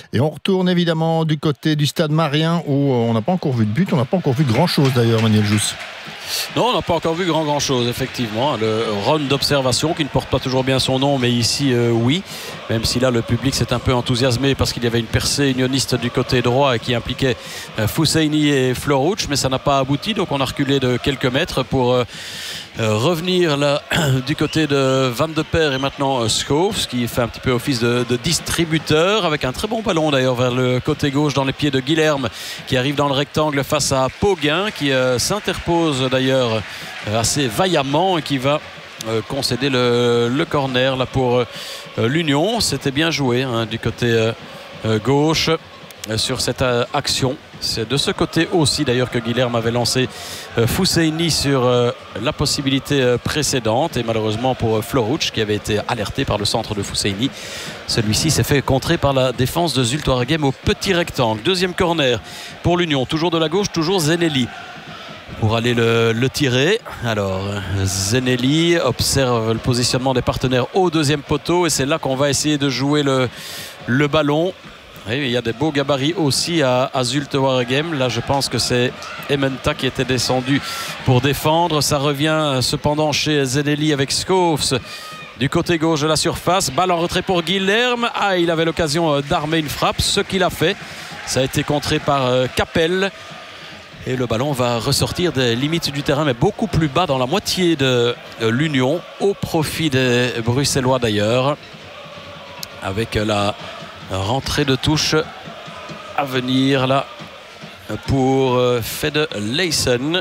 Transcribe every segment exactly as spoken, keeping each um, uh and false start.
Et on retourne évidemment du côté du stade Marien où on n'a pas encore vu de but, on n'a pas encore vu grand chose d'ailleurs, Manuel Jousse. Non, on n'a pas encore vu grand grand chose, effectivement. Le round d'observation qui ne porte pas toujours bien son nom, mais ici euh, oui, même si là le public s'est un peu enthousiasmé parce qu'il y avait une percée unioniste du côté droit et qui impliquait euh, Fousseini et Florouch, mais ça n'a pas abouti, donc on a reculé de quelques mètres pour euh, euh, revenir là du côté de Van de Peer et maintenant euh, Schoofs qui fait un petit peu office de, de distributeur avec un très bon ballon d'ailleurs vers le côté gauche dans les pieds de Guilherme qui arrive dans le rectangle face à Poguin qui euh, s'interpose d'ailleurs euh, assez vaillamment et qui va euh, concéder le, le corner là pour euh, l'Union. C'était bien joué hein, du côté euh, euh, gauche euh, sur cette euh, action. C'est de ce côté aussi d'ailleurs que Guilherme avait lancé euh, Fousseini sur euh, la possibilité euh, précédente et malheureusement pour euh, Florouch qui avait été alerté par le centre de Fousseini. Celui-ci s'est fait contrer par la défense de Zulte Waregem au petit rectangle. Deuxième corner pour l'Union, toujours de la gauche, toujours Zenelli pour aller le, le tirer. Alors Zenelli observe le positionnement des partenaires au deuxième poteau et c'est là qu'on va essayer de jouer le, le ballon. Oui, il y a des beaux gabarits aussi à, à Zulte Waregem. Là je pense que c'est Ementa qui était descendu pour défendre. Ça revient cependant chez Zenelli avec Schoofs du côté gauche de la surface. Balle en retrait pour Guilherme. Ah, il avait l'occasion d'armer une frappe, ce qu'il a fait. Ça a été contré par Capel. Et le ballon va ressortir des limites du terrain, mais beaucoup plus bas dans la moitié de l'Union, au profit des Bruxellois d'ailleurs. Avec la rentrée de touche à venir là pour Fede Leysen.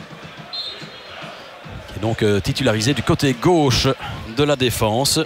Qui est donc titularisé du côté gauche de la défense.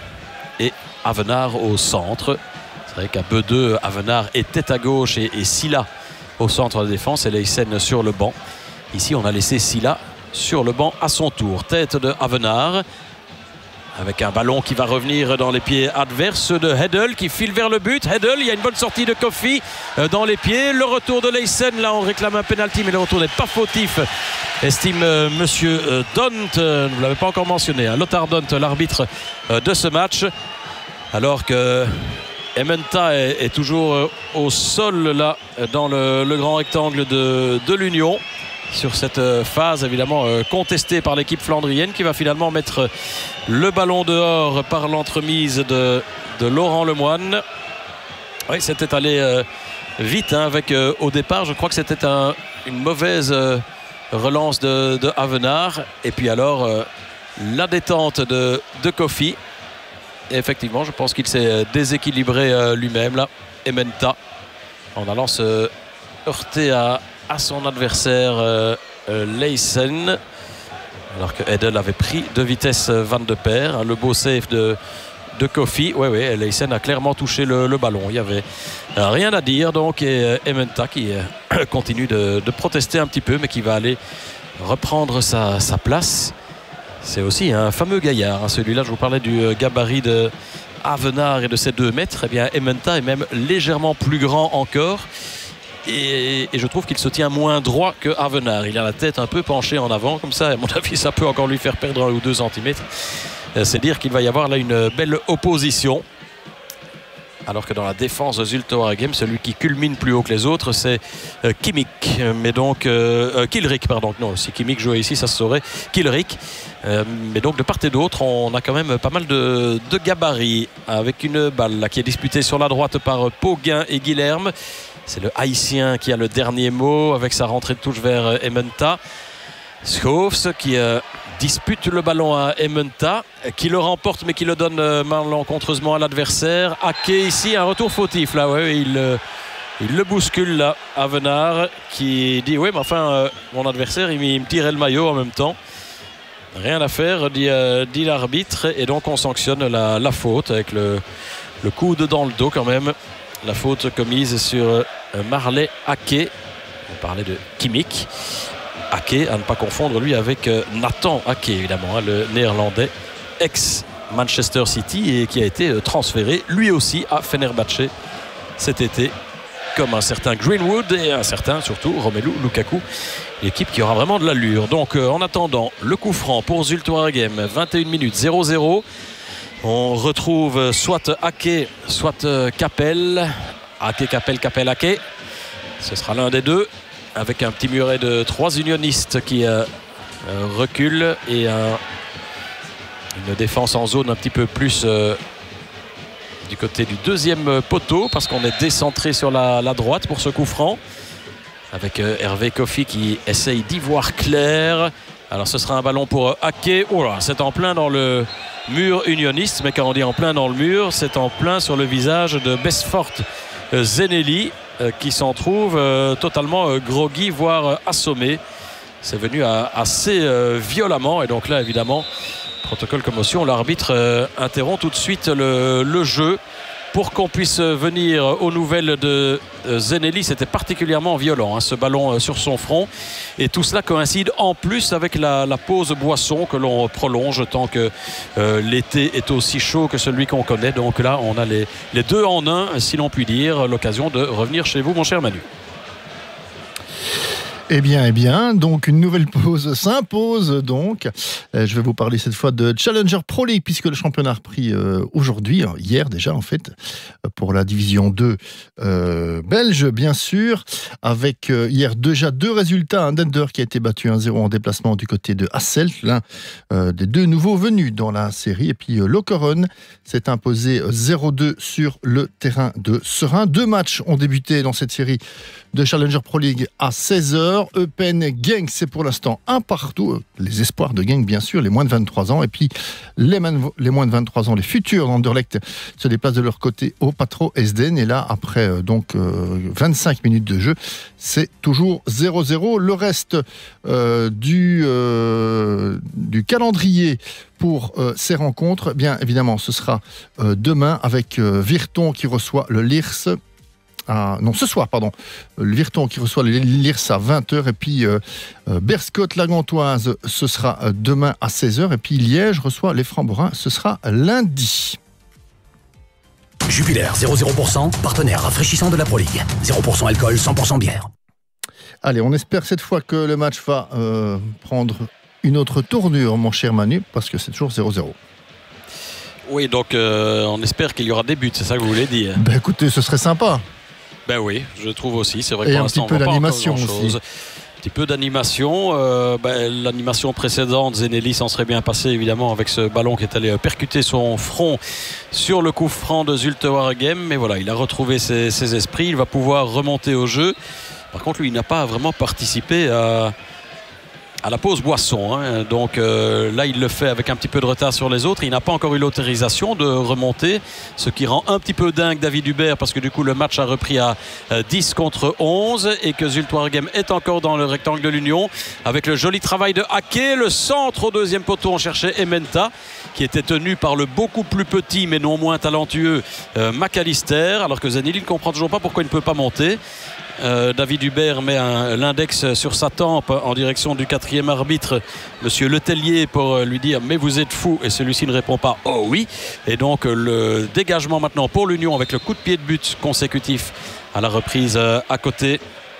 Et Avenard au centre. C'est vrai qu'à B deux, Avenard était à gauche et, et Silla au centre de la défense et Leysen sur le banc. Ici on a laissé Silla sur le banc à son tour. Tête de Avenard avec un ballon qui va revenir dans les pieds adverses de Hedel qui file vers le but. Hedel, il y a une bonne sortie de Kofi dans les pieds. Le retour de Leysen, là on réclame un penalty mais le retour n'est pas fautif, estime euh, monsieur euh, Dont, euh, vous ne l'avez pas encore mentionné, hein, Lothar Dont, l'arbitre euh, de ce match, alors que Ementa est, est toujours euh, au sol là dans le, le grand rectangle de, de l'Union sur cette euh, phase évidemment euh, contestée par l'équipe flandrienne qui va finalement mettre le ballon dehors par l'entremise de, de Laurent Lemoine. Oui, c'était allé euh, vite hein, avec euh, au départ je crois que c'était un, une mauvaise euh, relance de, de Avenard et puis alors euh, la détente de, de Kofi. Et effectivement, je pense qu'il s'est déséquilibré lui-même là, Ementa, en allant se heurter à, à son adversaire euh, euh, Leysen, alors que Hedel avait pris de vitesse Van de Peer. Hein, le beau save de, de Kofi. Oui, oui, Leysen a clairement touché le, le ballon. Il n'y avait rien à dire. Donc, et euh, Ementa qui euh, continue de, de protester un petit peu, mais qui va aller reprendre sa, sa place. C'est aussi un fameux gaillard, hein, celui-là. Je vous parlais du gabarit de Avenard et de ses deux mètres. Eh bien, Ementa est même légèrement plus grand encore. Et, et je trouve qu'il se tient moins droit que Avenard. Il a la tête un peu penchée en avant, comme ça. À mon avis, ça peut encore lui faire perdre un ou deux centimètres. C'est dire qu'il va y avoir là une belle opposition. Alors que dans la défense de Zulte Waregem, celui qui culmine plus haut que les autres, c'est euh, Kimmich. Mais donc, euh, euh, Kilrick, pardon. Non, si Kimmich jouait ici, ça se saurait. Kilrick. Euh, mais donc, de part et d'autre, on a quand même pas mal de, de gabarits. Avec une balle là, qui est disputée sur la droite par Poguin et Guilherme. C'est le Haïtien qui a le dernier mot avec sa rentrée de touche vers Ementa. Schoofs qui euh, dispute le ballon à Ementa, qui le remporte mais qui le donne euh, malencontreusement à l'adversaire. Ake ici, un retour fautif là, ouais, il, euh, il le bouscule là, Avenard, qui dit oui mais enfin euh, mon adversaire il, il me tirait le maillot en même temps. Rien à faire, dit, euh, dit l'arbitre, et donc on sanctionne la, la faute avec le, le coude dans le dos quand même. La faute commise sur euh, Marley Ake. On parlait de Kimmich. Ake, à ne pas confondre lui avec euh, Nathan Ake évidemment, hein, le néerlandais ex-Manchester City et qui a été euh, transféré lui aussi à Fenerbahçe cet été, comme un certain Greenwood et un certain surtout Romelu Lukaku, l'équipe qui aura vraiment de l'allure. Donc euh, en attendant, le coup franc pour Zulte Waregem, vingt et une minutes, zéro zéro. On retrouve soit Ake, soit euh, Capel Ake Capel, Capel, Ake. Ce sera l'un des deux, avec un petit muret de trois unionistes qui euh, euh, reculent et euh, une défense en zone un petit peu plus euh, du côté du deuxième poteau, parce qu'on est décentré sur la, la droite pour ce coup franc, avec euh, Hervé Kofi qui essaye d'y voir clair. Alors ce sera un ballon pour Ake. Oh là, c'est en plein dans le mur unioniste, mais quand on dit en plein dans le mur, c'est en plein sur le visage de Besfort Zeneli, euh, qui s'en trouve euh, totalement euh, groggy, voire euh, assommé. C'est venu à, assez euh, violemment, et donc là évidemment, protocole commotion, l'arbitre euh, interrompt tout de suite le, le jeu pour qu'on puisse venir aux nouvelles de Zeneli. C'était particulièrement violent, hein, ce ballon sur son front. Et tout cela coïncide en plus avec la, la pause boisson que l'on prolonge tant que euh, l'été est aussi chaud que celui qu'on connaît. Donc là, on a les, les deux en un, si l'on peut dire. L'occasion de revenir chez vous, mon cher Manu. Eh bien, eh bien, donc une nouvelle pause s'impose donc. Euh, je vais vous parler cette fois de Challenger Pro League, puisque le championnat a repris euh, aujourd'hui, hier déjà en fait, pour la division deux euh, belge, bien sûr, avec euh, hier déjà deux résultats. Un Dender qui a été battu un zéro en déplacement du côté de Hasselt, l'un euh, des deux nouveaux venus dans la série. Et puis euh, Lokeren s'est imposé zéro deux sur le terrain de Serein. Deux matchs ont débuté dans cette série de Challenger Pro League à seize heures. Eupen Genk, c'est pour l'instant un partout. Les espoirs de Genk, bien sûr, les moins de vingt-trois ans. Et puis les, man- les moins de vingt-trois ans, les futurs d'Anderlecht se déplacent de leur côté au Patro Esden. Et là, après euh, donc euh, vingt-cinq minutes de jeu, c'est toujours zéro zéro. Le reste euh, du, euh, du calendrier pour euh, ces rencontres, bien évidemment, ce sera euh, demain avec euh, Virton qui reçoit le Lierse. Ah, non, ce soir, pardon. Le Virton qui reçoit le Lierse à vingt heures. Et puis euh, euh, Berscott-Lagantoise, ce sera euh, demain à seize heures. Et puis Liège reçoit les Francs-Borins, ce sera lundi. Jupiler, zéro zéro pour cent, partenaire rafraîchissant de la Pro League. zéro pour cent alcool, cent pour cent bière. Allez, on espère cette fois que le match va euh, prendre une autre tournure, mon cher Manu, parce que c'est toujours zéro zéro. Oui, donc euh, on espère qu'il y aura des buts, c'est ça que vous voulez dire? Ben écoutez, ce serait sympa. Ben oui, je trouve aussi. C'est vrai Et que pour un l'instant, petit peu on voit pas d'animation encore grand-chose. aussi. Un petit peu d'animation. Euh, ben, l'animation précédente, Zeneli s'en serait bien passé évidemment avec ce ballon qui est allé percuter son front sur le coup franc de Zulte Waregem. Mais voilà, il a retrouvé ses, ses esprits. Il va pouvoir remonter au jeu. Par contre, lui, il n'a pas vraiment participé à... à la pause boisson, hein. Donc euh, là il le fait avec un petit peu de retard sur les autres. Il n'a pas encore eu l'autorisation de remonter, ce qui rend un petit peu dingue David Hubert, parce que du coup le match a repris à euh, dix contre onze et que Zulte Waregem est encore dans le rectangle de l'Union avec le joli travail de Ake. Le centre au deuxième poteau, on cherchait Ementa qui était tenu par le beaucoup plus petit mais non moins talentueux euh, McAllister, alors que Zeneli ne comprend toujours pas pourquoi il ne peut pas monter. Euh, David Hubert met un, l'index sur sa tempe en direction du quatrième arbitre, monsieur Letellier, pour lui dire mais vous êtes fou, et celui-ci ne répond pas oh oui. Et donc le dégagement maintenant pour l'Union avec le coup de pied de but consécutif à la reprise à côté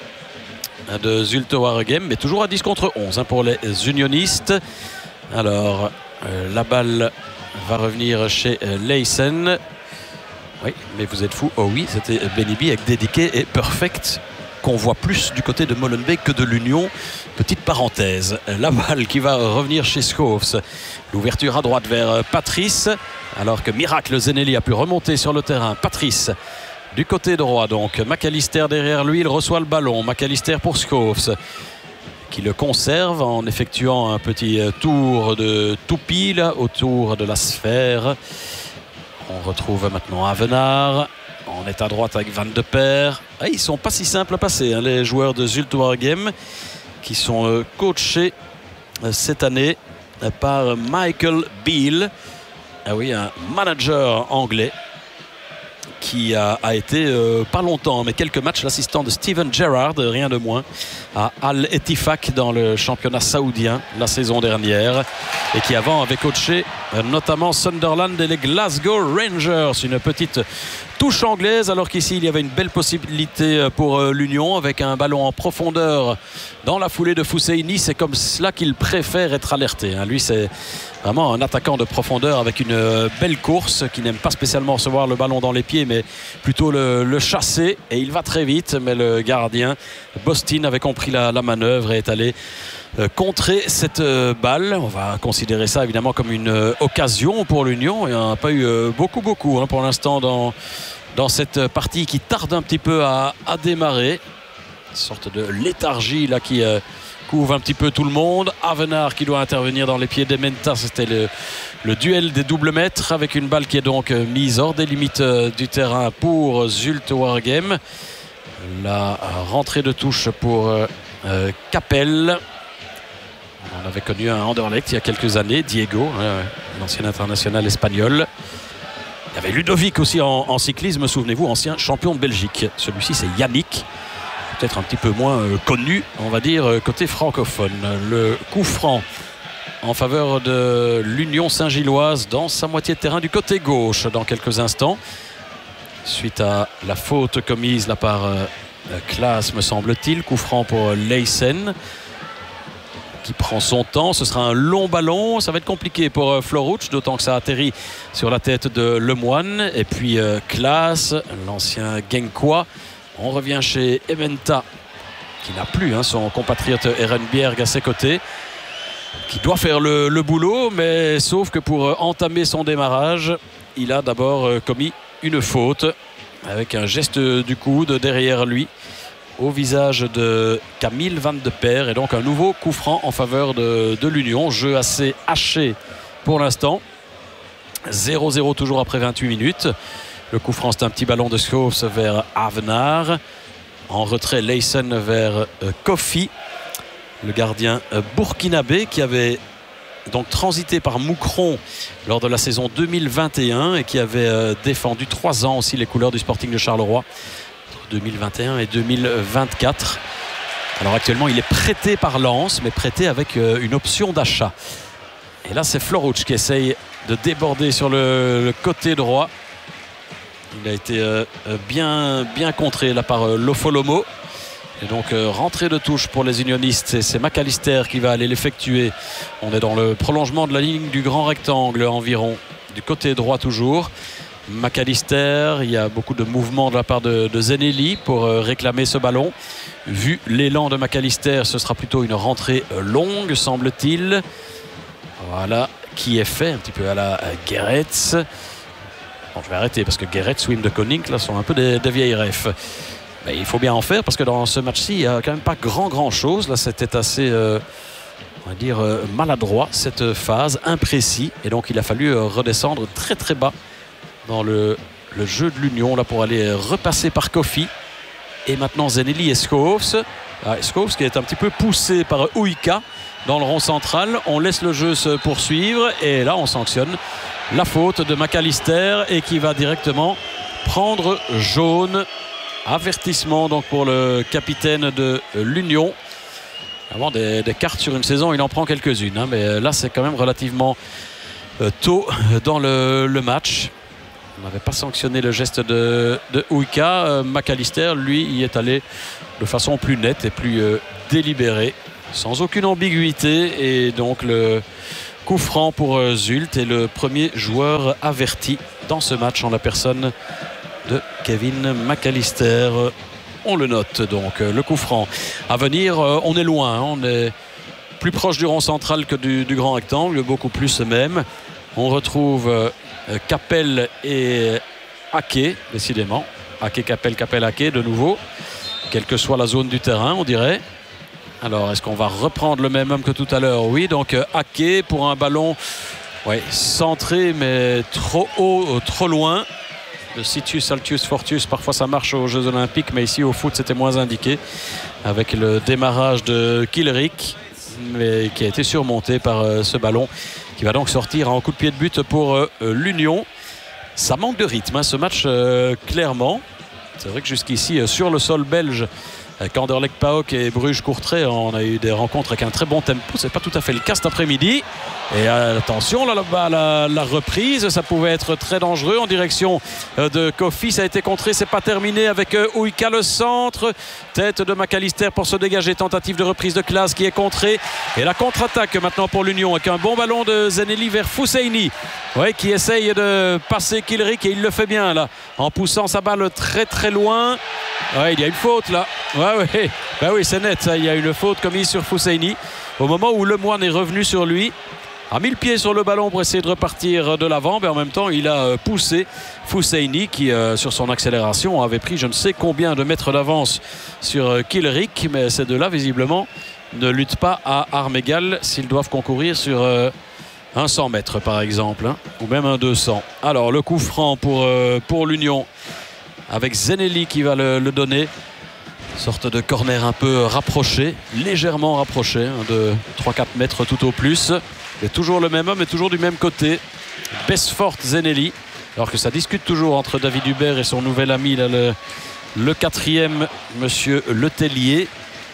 de Zulte Waregem, mais toujours à dix contre onze hein, pour les unionistes. Alors euh, la balle va revenir chez euh, Leysen. Oui, mais vous êtes fou. Oh oui, c'était Benibi avec Dédiqué et Perfect, qu'on voit plus du côté de Molenbeek que de l'Union. Petite parenthèse. La balle qui va revenir chez Schoofs. L'ouverture à droite vers Patrice, alors que Miracle Zeneli a pu remonter sur le terrain. Patrice du côté droit, donc McAllister derrière lui, il reçoit le ballon. McAllister pour Schoofs, qui le conserve en effectuant un petit tour de toupie là, autour de la sphère. On retrouve maintenant Avenard. On est à droite avec Van de Per. Ah, ils ne sont pas si simples à passer, hein, les joueurs de Zulte Waregem, qui sont euh, coachés euh, cette année euh, par Michael Beale. Ah oui, un manager anglais qui a, a été, euh, pas longtemps, mais quelques matchs, l'assistant de Steven Gerrard, rien de moins, à Al-Ettifaq dans le championnat saoudien la saison dernière, et qui avant avait coaché notamment Sunderland et les Glasgow Rangers. Une petite touche anglaise, alors qu'ici il y avait une belle possibilité pour l'Union avec un ballon en profondeur dans la foulée de Fousseini. C'est comme cela qu'il préfère être alerté. Lui, c'est vraiment un attaquant de profondeur avec une belle course, qui n'aime pas spécialement recevoir le ballon dans les pieds, mais plutôt le, le chasser. Et il va très vite, mais le gardien Bostin avait compris la, la manœuvre et est allé euh, contrer cette euh, balle. On va considérer ça évidemment comme une euh, occasion pour l'Union. Il n'y en a pas eu euh, beaucoup, beaucoup hein, pour l'instant dans, dans cette partie qui tarde un petit peu à, à démarrer. Une sorte de léthargie là qui... Euh, couvre un petit peu tout le monde. Avenard qui doit intervenir dans les pieds d'Ementa. C'était le, le duel des doubles mètres avec une balle qui est donc mise hors des limites du terrain pour Zulte Waregem. La rentrée de touche pour euh, Capel. On avait connu un Anderlecht il y a quelques années, Diego, euh, l'ancien international espagnol. Il y avait Ludovic aussi en, en cyclisme, souvenez-vous, ancien champion de Belgique. Celui-ci c'est Yannick, peut-être un petit peu moins euh, connu, on va dire, euh, côté francophone. Le coup franc en faveur de l'Union Saint-Gilloise dans sa moitié de terrain du côté gauche dans quelques instants. Suite à la faute commise là par euh, Klaas, me semble-t-il. Coup franc pour Leysen qui prend son temps. Ce sera un long ballon. Ça va être compliqué pour euh, Floruch, d'autant que ça atterrit sur la tête de Lemoine. Et puis euh, Klaas, l'ancien Genkois. On revient chez Ementa, qui n'a plus hein, son compatriote Ehrenbjerg à ses côtés, qui doit faire le, le boulot, mais sauf que pour euh, entamer son démarrage, il a d'abord euh, commis une faute avec un geste du coude derrière lui au visage de Camille Van de Per, et donc un nouveau coup franc en faveur de, de l'Union. Jeu assez haché pour l'instant. zéro zéro toujours après vingt-huit minutes. Le coup franc, c'est un petit ballon de Schoofs vers Avenard. En retrait, Leysen vers euh, Kofi, le gardien euh, burkinabé qui avait donc transité par Moucron lors de la saison deux mille vingt et un et qui avait euh, défendu trois ans aussi les couleurs du Sporting de Charleroi entre deux mille vingt et un et deux mille vingt-quatre. Alors actuellement, il est prêté par Lens, mais prêté avec euh, une option d'achat. Et là, c'est Floruch qui essaye de déborder sur le, le côté droit. Il a été euh, bien, bien contré là par euh, Lofolomo. Et donc euh, rentrée de touche pour les unionistes. Et c'est McAllister qui va aller l'effectuer. On est dans le prolongement de la ligne du grand rectangle environ. Du côté droit toujours. McAllister, il y a beaucoup de mouvements de la part de, de Zenelli pour euh, réclamer ce ballon. Vu l'élan de McAllister, ce sera plutôt une rentrée euh, longue, semble-t-il. Voilà, qui est fait un petit peu à la Geretz. Bon, je vais arrêter parce que Guéret, Wim de Koning là sont un peu des, des vieilles refs. Mais il faut bien en faire parce que dans ce match-ci, il n'y a quand même pas grand grand chose. Là, c'était assez, euh, on va dire, euh, maladroit cette phase, imprécis. Et donc, il a fallu euh, redescendre très très bas dans le, le jeu de l'Union là pour aller repasser par Kofi. Et maintenant, Zenelli et Schoofs. Ah, Schoofs qui est un petit peu poussé par Uika dans le rond central. On laisse le jeu se poursuivre et là, on sanctionne la faute de McAllister et qui va directement prendre jaune. Avertissement donc pour le capitaine de l'Union. Avant des, des cartes sur une saison, il en prend quelques-unes, hein, mais là c'est quand même relativement euh, tôt dans le, le match. On n'avait pas sanctionné le geste de, de Uika. Euh, McAllister, lui, y est allé de façon plus nette et plus euh, délibérée, sans aucune ambiguïté, et donc le coup franc pour euh, Zulte est le premier joueur averti dans ce match en la personne de Kevin McAllister. On le note donc, le coup franc à venir. On est loin, hein, on est plus proche du rond central que du, du grand rectangle, beaucoup plus même. On retrouve euh, Capel et Ake, décidément. Ake, Capel, Capel, Ake de nouveau, quelle que soit la zone du terrain, on dirait. Alors, est-ce qu'on va reprendre le même homme que tout à l'heure? Oui, donc euh, Ake pour un ballon ouais, centré, mais trop haut, euh, trop loin. Le Situs, Altius, Fortius, parfois ça marche aux Jeux Olympiques, mais ici au foot c'était moins indiqué, avec le démarrage de Kilrick, mais qui a été surmonté par euh, ce ballon qui va donc sortir en coup de pied de but pour euh, l'Union. Ça manque de rythme, hein, ce match, euh, clairement. C'est vrai que jusqu'ici, euh, sur le sol belge, Kanderlek Paok et Bruges-Courtrai, on a eu des rencontres avec un très bon tempo. C'est pas tout à fait le cas cet après-midi. Et euh, attention là, là-bas, la, la reprise, ça pouvait être très dangereux en direction euh, de Kofi. Ça a été contré, c'est pas terminé avec euh, Ouika le centre. Tête de McAllister pour se dégager. Tentative de reprise de classe qui est contrée. Et la contre-attaque maintenant pour l'Union avec un bon ballon de Zeneli vers Fousseini. Ouais, qui essaye de passer Kilrick et il le fait bien là en poussant sa balle très très loin. Ouais, il y a une faute là. Ouais, ouais. Ben oui, c'est net ça. Il y a une faute commise sur Fousseini au moment où Lemoine est revenu sur lui. A mis le pied sur le ballon pour essayer de repartir de l'avant, mais en même temps il a poussé Fousseini qui euh, sur son accélération avait pris je ne sais combien de mètres d'avance sur euh, Kilrick, mais ces deux-là visiblement ne luttent pas à armes égales s'ils doivent concourir sur euh, un cent mètres par exemple, hein, ou même un deux cents. Alors le coup franc pour, euh, pour l'Union avec Zeneli qui va le, le donner. Sorte de corner un peu rapproché, légèrement rapproché, hein, de trois quatre mètres tout au plus. Et toujours le même homme et toujours du même côté. Besfort Zeneli. Alors que ça discute toujours entre David Hubert et son nouvel ami, là, le, le quatrième, monsieur Letellier.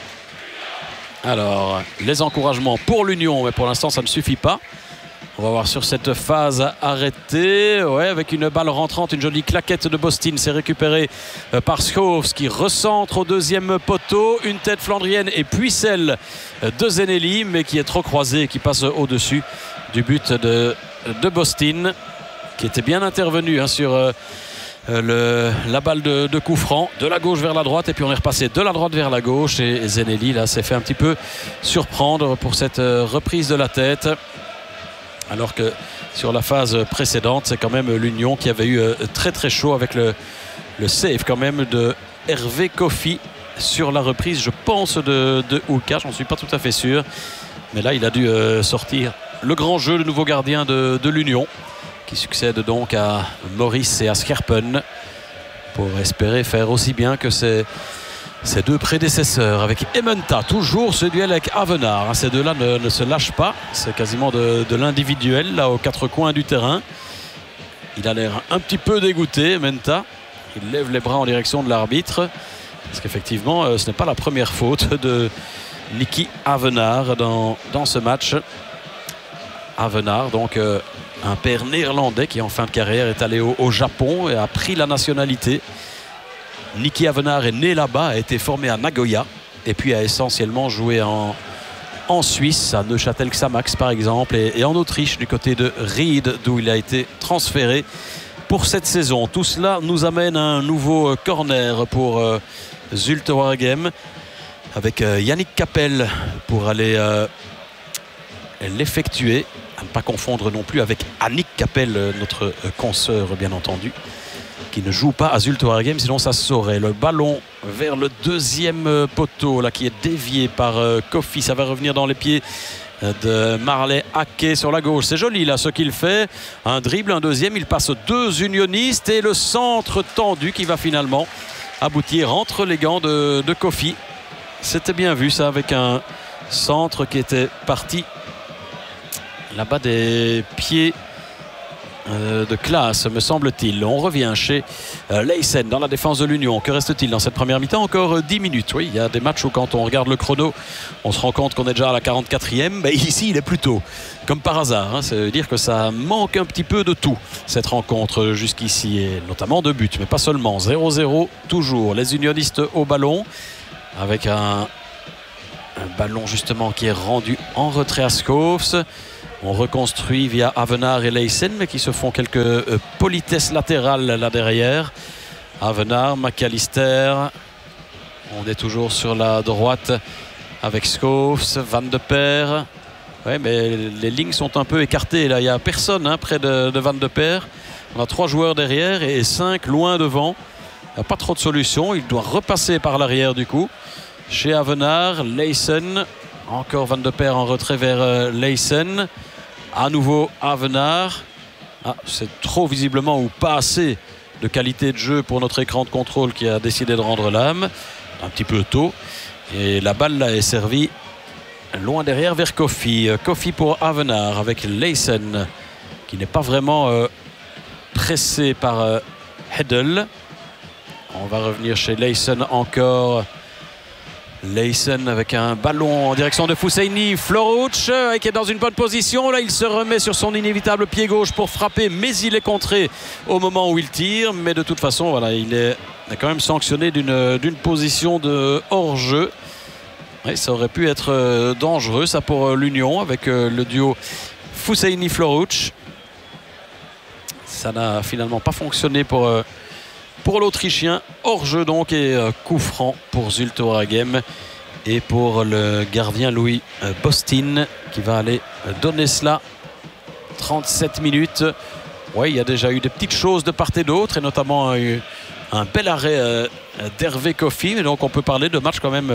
Alors, les encouragements pour l'Union, mais pour l'instant ça ne suffit pas. On va voir sur cette phase arrêtée, ouais, avec une balle rentrante, une jolie claquette de Bostin. C'est récupéré par Schoofs qui recentre au deuxième poteau. Une tête flandrienne et puis celle de Zeneli, mais qui est trop croisée et qui passe au-dessus du but de, de Bostin, qui était bien intervenu hein, sur euh, le, la balle de, de coup franc, de la gauche vers la droite, et puis on est repassé de la droite vers la gauche. Et Zeneli là s'est fait un petit peu surprendre pour cette reprise de la tête. Alors que sur la phase précédente, c'est quand même l'Union qui avait eu très très chaud avec le, le save quand même de Hervé Kofi sur la reprise, je pense, de, de Ouka. J'en suis pas tout à fait sûr. Mais là, il a dû euh, sortir le grand jeu, le nouveau gardien de, de l'Union, qui succède donc à Maurice et à Scherpen, pour espérer faire aussi bien que ses, ses deux prédécesseurs. Avec Ementa, toujours ce duel avec Avenard. Ces deux-là ne, ne se lâchent pas. C'est quasiment de, de l'individuel, là, aux quatre coins du terrain. Il a l'air un petit peu dégoûté, Ementa. Il lève les bras en direction de l'arbitre. Parce qu'effectivement, euh, ce n'est pas la première faute de Nicky Avenard dans, dans ce match. Avenard, donc euh, un père néerlandais qui en fin de carrière est allé au, au Japon et a pris la nationalité. Nicky Avenard est né là-bas, a été formé à Nagoya et puis a essentiellement joué en, en Suisse, à Neuchâtel-Xamax par exemple, et, et en Autriche du côté de Ried, d'où il a été transféré pour cette saison. Tout cela nous amène à un nouveau corner pour euh, Zulte Waregem avec euh, Yannick Capel pour aller euh, l'effectuer. À ne pas confondre non plus avec Annick Capel, notre euh, consoeur bien entendu, qui ne joue pas à Zulte Waregem, sinon ça se saurait. Le ballon vers le deuxième poteau là, qui est dévié par euh, Kofi. Ça va revenir dans les pieds de Marley Hacké sur la gauche. C'est joli là ce qu'il fait. Un dribble, un deuxième, il passe deux unionistes et le centre tendu qui va finalement aboutir entre les gants de, de Kofi. C'était bien vu ça, avec un centre qui était parti là-bas des pieds de classe, me semble-t-il. On revient chez euh, Leysen dans la défense de l'Union. Que reste-t-il dans cette première mi-temps? Encore euh, dix minutes. Oui, il y a des matchs où quand on regarde le chrono, on se rend compte qu'on est déjà à la quarante-quatrième. Mais ici, il est plus tôt, comme par hasard. Hein. Ça veut dire que ça manque un petit peu de tout, cette rencontre jusqu'ici, et notamment de buts, mais pas seulement. zéro zéro toujours. Les unionistes au ballon, avec un, un ballon justement qui est rendu en retrait à Schoofs. On reconstruit via Avenard et Leysen, mais qui se font quelques euh, politesses latérales là derrière. Avenard, McAllister. On est toujours sur la droite avec Schoofs, Van de Peer. Ouais, mais les lignes sont un peu écartées. Là, il n'y a personne hein, près de, de Van de Peer. On a trois joueurs derrière et cinq loin devant. Il n'y a pas trop de solutions. Il doit repasser par l'arrière du coup. Chez Avenard, Leysen. Encore Van de Peer en retrait vers euh, Leysen. À nouveau Avenard. Ah, c'est trop visiblement ou pas assez de qualité de jeu pour notre écran de contrôle qui a décidé de rendre l'âme. Un petit peu tôt. Et la balle là est servie loin derrière vers Kofi. Kofi pour Avenard avec Leysen qui n'est pas vraiment euh, pressé par euh, Heddel. On va revenir chez Leysen encore Leysen avec un ballon en direction de Fouseini. Florouch qui est dans une bonne position. Là, il se remet sur son inévitable pied gauche pour frapper, mais il est contré au moment où il tire. Mais de toute façon, voilà, il est quand même sanctionné d'une d'une position de hors-jeu. Ouais, ça aurait pu être dangereux, ça, pour l'Union, avec le duo Fouseini-Florouch. Ça n'a finalement pas fonctionné pour, pour l'Autrichien. Hors-jeu donc, et coup franc pour Zulte Waregem et pour le gardien Louis Bostin qui va aller donner cela. trente-sept minutes. Oui, il y a déjà eu des petites choses de part et d'autre, et notamment un, un bel arrêt d'Hervé Kofi. Et donc on peut parler de match quand même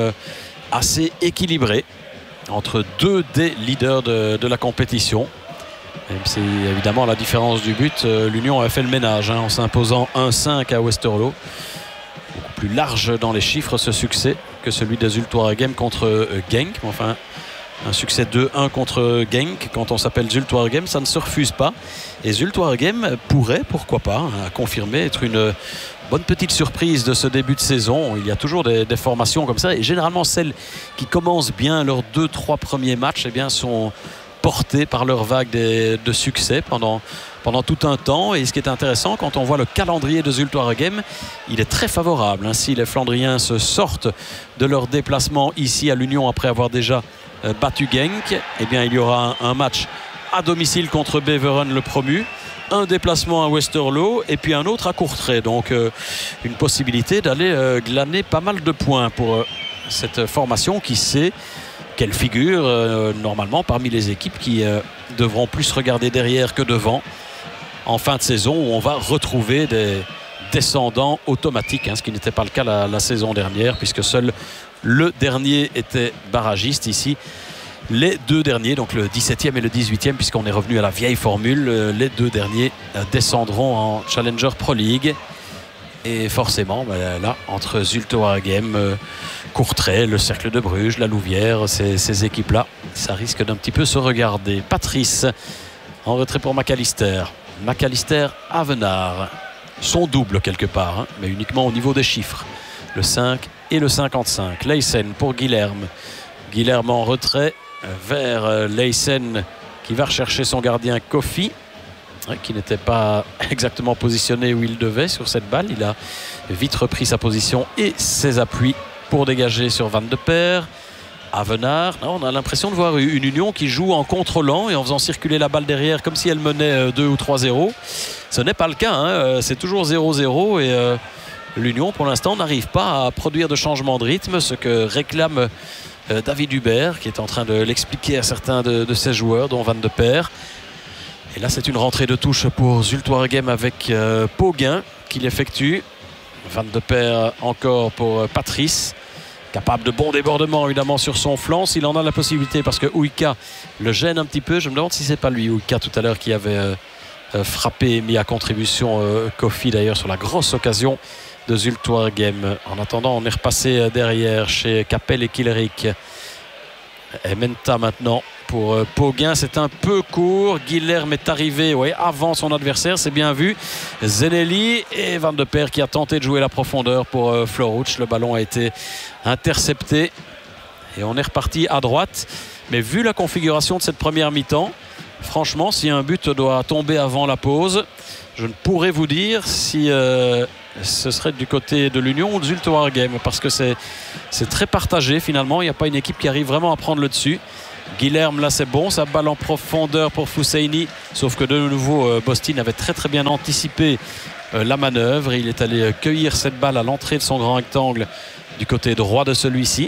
assez équilibré entre deux des leaders de, de la compétition. Même si évidemment, à la différence du but, euh, l'Union a fait le ménage hein, en s'imposant un cinq à Westerlo. Beaucoup plus large dans les chiffres ce succès que celui de Zulte Waregem contre euh, Genk. Enfin, un succès deux un contre Genk, quand on s'appelle Zulte Waregem, ça ne se refuse pas. Et Zulte Waregem pourrait, pourquoi pas, hein, confirmer être une bonne petite surprise de ce début de saison. Il y a toujours des, des formations comme ça, et généralement celles qui commencent bien leurs deux trois premiers matchs, eh bien, sont portés par leur vague de, de succès pendant, pendant tout un temps. Et ce qui est intéressant, quand on voit le calendrier de Zulte Waregem, il est très favorable. Ainsi, les Flandriens se sortent de leur déplacement ici à l'Union après avoir déjà euh, battu Genk. Eh bien, il y aura un, un match à domicile contre Beveren, le promu, un déplacement à Westerlo et puis un autre à Courtrai. Donc euh, une possibilité d'aller euh, glaner pas mal de points pour euh, cette formation qui sait qu'elle figure euh, normalement parmi les équipes qui euh, devront plus regarder derrière que devant en fin de saison, où on va retrouver des descendants automatiques, hein, ce qui n'était pas le cas la, la saison dernière, puisque seul le dernier était barragiste. Ici, les deux derniers, donc le dix-septième et le dix-huitième, puisqu'on est revenu à la vieille formule, euh, les deux derniers euh, descendront en Challenger Pro League. Et forcément, ben là, entre Zulte Waregem, euh, Courtrai, le Cercle de Bruges, la Louvière, ces, ces équipes-là, ça risque d'un petit peu se regarder. Patrice, en retrait pour McAllister. McAllister, Avenard. Son double quelque part, hein, mais uniquement au niveau des chiffres. Le cinq et le cinquante-cinq. Leysen pour Guilherme. Guilherme en retrait vers euh, Leysen qui va rechercher son gardien Kofi, qui n'était pas exactement positionné où il devait sur cette balle. Il a vite repris sa position et ses appuis pour dégager sur Van de Peer. Avenard, non, on a l'impression de voir une Union qui joue en contrôlant et en faisant circuler la balle derrière comme si elle menait deux ou trois zéro. Ce n'est pas le cas, hein. C'est toujours zéro zéro et euh, l'Union pour l'instant n'arrive pas à produire de changement de rythme, ce que réclame euh, David Hubert, qui est en train de l'expliquer à certains de, de ses joueurs, dont Van de Peer. Et là, c'est une rentrée de touche pour Zulte Waregem avec euh, Poguin qui l'effectue. Van de Peer encore pour euh, Patrice, capable de bons débordements évidemment sur son flanc s'il en a la possibilité, parce que Ouika le gêne un petit peu. Je me demande si c'est pas lui, Ouika, tout à l'heure, qui avait euh, euh, frappé, mis à contribution euh, Kofi d'ailleurs sur la grosse occasion de Zulte Waregem. En attendant, on est repassé euh, derrière chez Capel et Killerik. Et Menta maintenant pour euh, Poguin, c'est un peu court. Guilherme est arrivé ouais, avant son adversaire, c'est bien vu. Zenelli et Van de Peer qui a tenté de jouer la profondeur pour euh, Florouch. Le ballon a été intercepté et on est reparti à droite. Mais vu la configuration de cette première mi-temps, franchement, si un but doit tomber avant la pause, je ne pourrais vous dire si euh, ce serait du côté de l'Union ou de Zulte Waregem, parce que c'est très partagé finalement. Il n'y a pas une équipe qui arrive vraiment à prendre le dessus. Guilherme, là c'est bon, ça balle en profondeur pour Fouseini, sauf que de nouveau euh, Bostin avait très très bien anticipé euh, la manœuvre. Il est allé euh, cueillir cette balle à l'entrée de son grand rectangle du côté droit de celui-ci.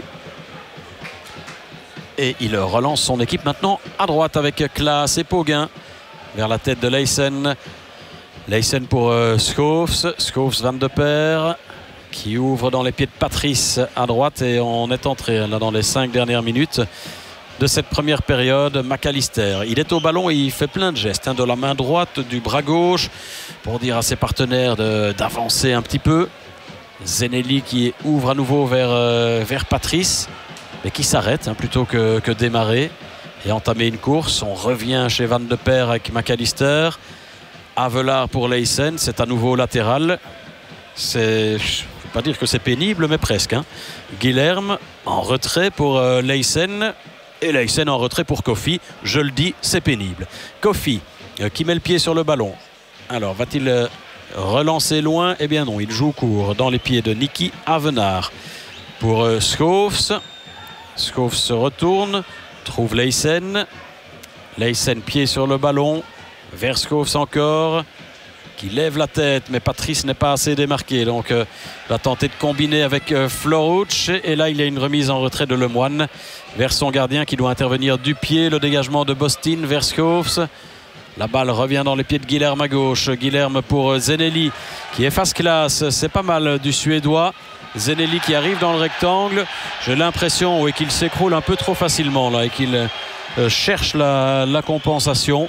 Et il relance son équipe maintenant à droite avec Klaas et Poguin vers la tête de Leysen. Leysen pour euh, Schoofs, Schoofs Van de Peer qui ouvre dans les pieds de Patrice à droite, et on est entré là dans les cinq dernières minutes de cette première période. McAllister, il est au ballon et il fait plein de gestes, hein, de la main droite, du bras gauche, pour dire à ses partenaires d'avancer un petit peu. Zenelli qui ouvre à nouveau vers, euh, vers Patrice, mais qui s'arrête hein, plutôt que, que démarrer et entamer une course. On revient chez Van de Peer avec McAllister. Avelard pour Leysen, c'est à nouveau latéral. C'est pas dire que c'est pénible, mais presque. Hein. Guilherme en retrait pour euh, Leysen. Et Leysen en retrait pour Kofi. Je le dis, c'est pénible. Kofi euh, qui met le pied sur le ballon. Alors, va-t-il euh, relancer loin? Eh bien non, il joue court dans les pieds de Niki Avenard. Pour euh, Schoofs. Schoofs se retourne, trouve Leysen. Leysen, pied sur le ballon. Vers Schoofs encore, qui lève la tête, mais Patrice n'est pas assez démarqué. Donc, euh, va tenter de combiner avec euh, Floruch. Et là, il y a une remise en retrait de Lemoine vers son gardien qui doit intervenir du pied. Le dégagement de Bostin vers Schoofs. La balle revient dans les pieds de Guilherme à gauche. Guilherme pour Zeneli qui efface classe. C'est pas mal du Suédois. Zeneli qui arrive dans le rectangle. J'ai l'impression oui, qu'il s'écroule un peu trop facilement là et qu'il euh, cherche la, la compensation.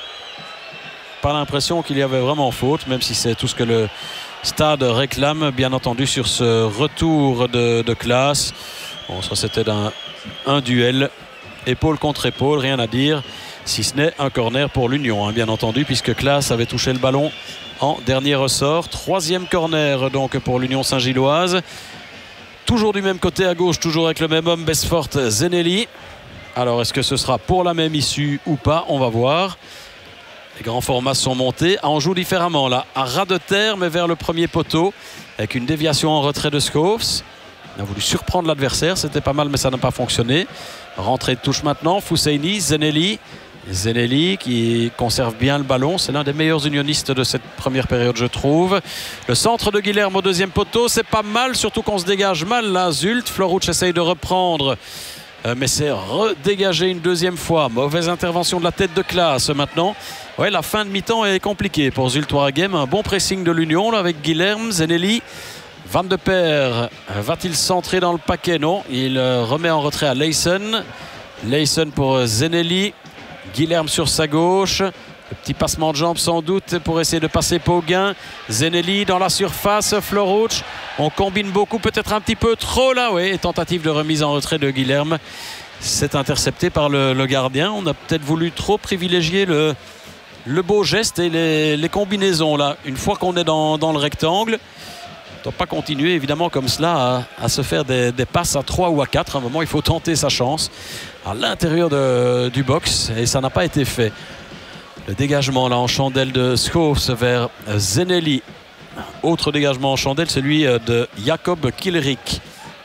Pas l'impression qu'il y avait vraiment faute, même si c'est tout ce que le stade réclame, bien entendu, sur ce retour de, de classe. Bon, ça c'était un, un duel épaule contre épaule, rien à dire, si ce n'est un corner pour l'Union, hein, bien entendu, puisque Classe avait touché le ballon en dernier ressort. Troisième corner donc pour l'Union Saint-Gilloise. Toujours du même côté à gauche, toujours avec le même homme, Besfort Zeneli. Alors est-ce que ce sera pour la même issue ou pas? On va voir. Les grands formats sont montés. Ah, on joue différemment là, à ras de terre mais vers le premier poteau avec une déviation en retrait de Schoofs. On a voulu surprendre l'adversaire, c'était pas mal mais ça n'a pas fonctionné. Rentrée de touche maintenant, Fousseini, Zeneli. Zeneli qui conserve bien le ballon, c'est l'un des meilleurs unionistes de cette première période je trouve. Le centre de Guilherme au deuxième poteau, c'est pas mal, surtout qu'on se dégage mal là. Zult, Floruch essaye de reprendre. Mais c'est redégagé une deuxième fois. Mauvaise intervention de la tête de Classe maintenant. Ouais, la fin de mi-temps est compliquée pour Zulte Waregem. Un bon pressing de l'Union avec Guilherme, Zeneli. Van de Peer va-t-il centrer dans le paquet? Non, il remet en retrait à Leysen. Leysen pour Zeneli. Guilherme sur sa gauche. Le petit passement de jambes sans doute pour essayer de passer Poguin. Zeneli dans la surface, Floruch. On combine beaucoup, peut-être un petit peu trop là. Oui, tentative de remise en retrait de Guilherme. C'est intercepté par le, le gardien. On a peut-être voulu trop privilégier le, le beau geste et les, les combinaisons là. Une fois qu'on est dans, dans le rectangle, on ne doit pas continuer évidemment comme cela à, à se faire des, des passes à trois ou à quatre. À un moment, il faut tenter sa chance à l'intérieur de, du box et ça n'a pas été fait. Le dégagement là en chandelle de Schoofs vers Zeneli. Autre dégagement en chandelle, celui de Jacob Kilrik.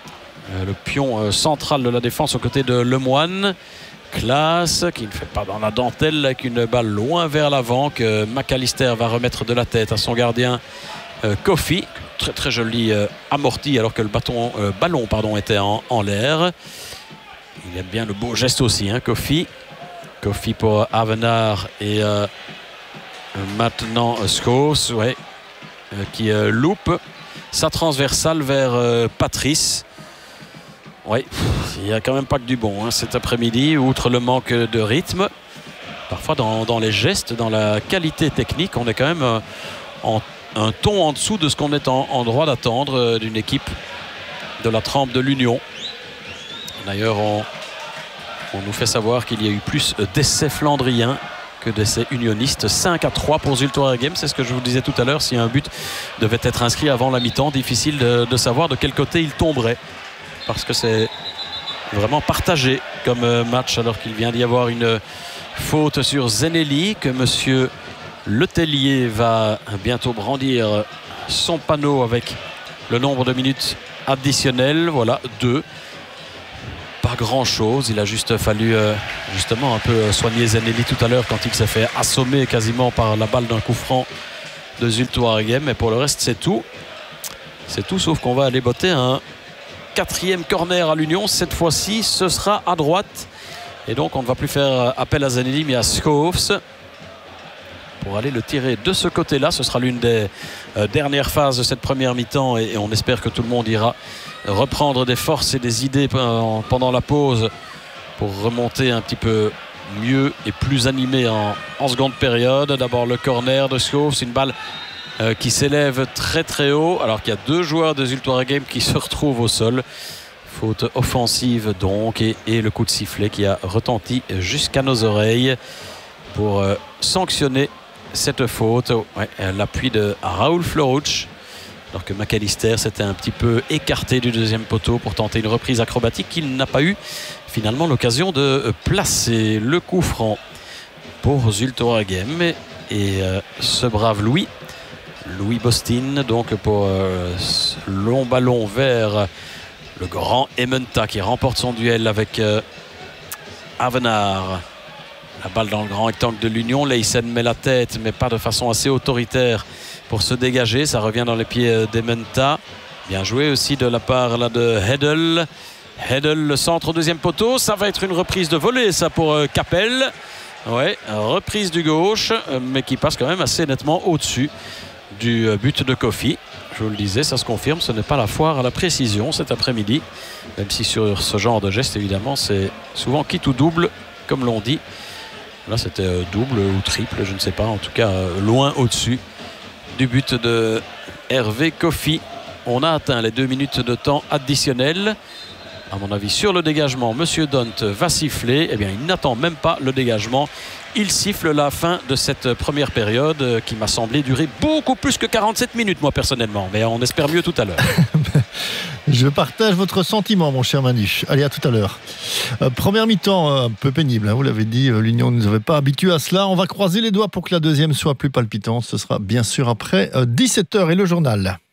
Le pion central de la défense aux côtés de Lemoine. Classe qui ne fait pas dans la dentelle avec une balle loin vers l'avant que McAllister va remettre de la tête à son gardien euh, Kofi. Très très joli euh, amorti alors que le bâton, euh, ballon pardon, était en, en l'air. Il aime bien le beau geste aussi, hein, Kofi. Kofi pour Avenard et euh, maintenant euh, Schoofs, ouais, euh, qui euh, loupe sa transversale vers euh, Patrice. Oui, il n'y a quand même pas que du bon hein, cet après-midi, outre le manque de rythme. Parfois dans, dans les gestes, dans la qualité technique, on est quand même euh, en, un ton en dessous de ce qu'on est en, en droit d'attendre euh, d'une équipe de la trempe de l'Union. D'ailleurs, on... On nous fait savoir qu'il y a eu plus d'essais flandriens que d'essais unionistes. cinq à trois pour Zulte Waregem. C'est ce que je vous disais tout à l'heure. Si un but devait être inscrit avant la mi-temps, difficile de, de savoir de quel côté il tomberait. Parce que c'est vraiment partagé comme match alors qu'il vient d'y avoir une faute sur Zeneli que monsieur Letellier va bientôt brandir son panneau avec le nombre de minutes additionnelles. Voilà, deux. Pas grand chose, il a juste fallu euh, justement un peu soigner Zeneli tout à l'heure quand il s'est fait assommer quasiment par la balle d'un coup franc de Zulte Waregem. Mais pour le reste c'est tout. C'est tout sauf qu'on va aller botter un quatrième corner à l'Union. Cette fois-ci ce sera à droite. Et donc on ne va plus faire appel à Zeneli mais à Schoofs pour aller le tirer de ce côté-là. Ce sera l'une des euh, dernières phases de cette première mi-temps et, et on espère que tout le monde ira reprendre des forces et des idées pendant la pause pour remonter un petit peu mieux et plus animé en, en seconde période. D'abord le corner de Schoofs, c'est une balle euh, qui s'élève très très haut alors qu'il y a deux joueurs de Zulte Waregem qui se retrouvent au sol. Faute offensive donc et, et le coup de sifflet qui a retenti jusqu'à nos oreilles pour euh, sanctionner cette faute. Ouais, l'appui de Raoul Floruch alors que McAllister s'était un petit peu écarté du deuxième poteau pour tenter une reprise acrobatique qu'il n'a pas eu finalement l'occasion de placer. Le coup franc pour Zulte Waregem et, et euh, ce brave Louis Louis Bostin donc pour euh, long ballon vers le grand Ementa qui remporte son duel avec euh, Avenard. La balle dans le grand rectangle de l'Union. Leysen met la tête, mais pas de façon assez autoritaire pour se dégager. Ça revient dans les pieds d'Ementa. Bien joué aussi de la part là, de Hedel. Hedel, le centre au deuxième poteau. Ça va être une reprise de volée, ça, pour euh, Capel. Ouais, reprise du gauche, euh, mais qui passe quand même assez nettement au-dessus du euh, but de Kofi. Je vous le disais, ça se confirme. Ce n'est pas la foire à la précision cet après-midi. Même si sur ce genre de geste, évidemment, c'est souvent quitte ou double, comme l'on dit. Là, c'était double ou triple, je ne sais pas. En tout cas, loin au-dessus du but de Hervé Kofi. On a atteint les deux minutes de temps additionnel. À mon avis, sur le dégagement, Monsieur Dont va siffler. Eh bien, il n'attend même pas le dégagement. Il siffle la fin de cette première période qui m'a semblé durer beaucoup plus que quarante-sept minutes, moi, personnellement. Mais on espère mieux tout à l'heure. Je partage votre sentiment, mon cher Manu. Allez, à tout à l'heure. Euh, première mi-temps, euh, un peu pénible, hein, vous l'avez dit, euh, l'Union ne nous avait pas habitués à cela. On va croiser les doigts pour que la deuxième soit plus palpitante. Ce sera bien sûr après euh, dix-sept heures et le journal.